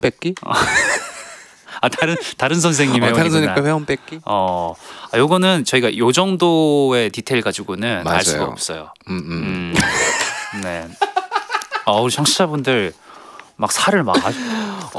뺏기? 다른 선생님의 다른 회원이구나. 선생님 회원 뺏기? 요거는 저희가 요 정도의 디테일 가지고는 알 수가 맞아요. 없어요. 네. 우리 청취자분들 막 살을 막